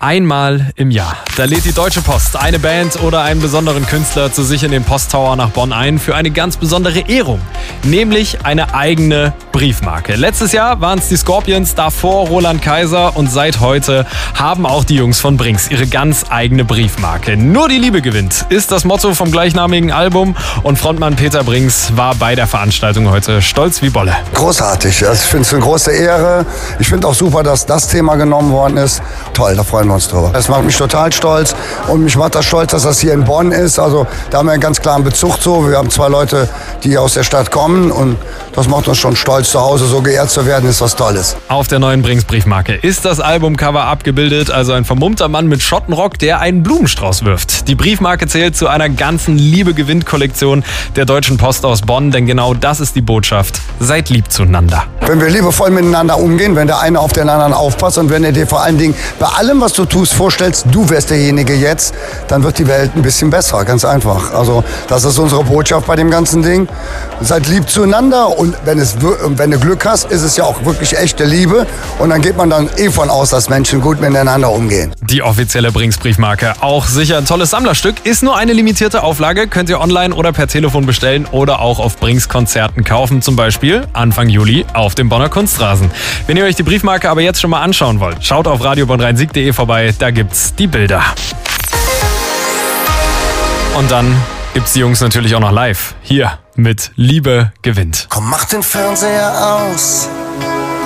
Einmal im Jahr. Da lädt die Deutsche Post eine Band oder einen besonderen Künstler zu sich in den Posttower nach Bonn ein für eine ganz besondere Ehrung. Nämlich eine eigene Briefmarke. Letztes Jahr waren es die Scorpions, davor Roland Kaiser und seit heute haben auch die Jungs von Brings ihre ganz eigene Briefmarke. Nur die Liebe gewinnt, ist das Motto vom gleichnamigen Album und Frontmann Peter Brings war bei der Veranstaltung heute stolz wie Bolle. Großartig, also ich finde es eine große Ehre. Ich finde auch super, dass das Thema genommen worden ist. Toll, da freuen wir uns drüber. Es macht mich total stolz und mich macht das stolz, dass das hier in Bonn ist. Also da haben wir einen ganz klaren Bezug zu. Wir haben 2 Leute, die aus der Stadt kommen und das macht uns schon stolz, zu Hause so geehrt zu werden, ist was Tolles. Auf der neuen Brings Briefmarke ist das Albumcover abgebildet, also ein vermummter Mann mit Schottenrock, der einen Blumenstrauß wirft. Die Briefmarke zählt zu einer ganzen Liebe-Gewinnt-Kollektion der Deutschen Post aus Bonn, denn genau das ist die Botschaft. Seid lieb zueinander. Wenn wir liebevoll miteinander umgehen, wenn der eine auf den anderen aufpasst und wenn er dir vor allen Dingen bei allem, was du tust, vorstellst, du wärst derjenige jetzt, dann wird die Welt ein bisschen besser, ganz einfach. Also das ist unsere Botschaft bei dem ganzen Ding. Seid lieb zueinander und wenn du Glück hast, ist es ja auch wirklich echte Liebe und dann geht man dann von aus, dass Menschen gut miteinander umgehen. Die offizielle Brings Briefmarke, auch sicher ein tolles Sammlerstück, ist nur eine limitierte Auflage, könnt ihr online oder per Telefon bestellen oder auch auf Brings Konzerten kaufen, zum Beispiel Anfang Juli auf dem Bonner Kunstrasen. Wenn ihr euch die Briefmarke aber jetzt schon mal anschauen wollt, schaut auf radiobonn-rhein-sieg.de vorbei, da gibt's die Bilder. Und dann gibt's die Jungs natürlich auch noch live, hier mit Liebe gewinnt. Komm, mach den Fernseher aus.